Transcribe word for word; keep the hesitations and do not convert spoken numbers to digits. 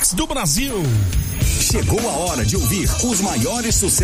do Brasil. Chegou a hora de ouvir os maiores sucessos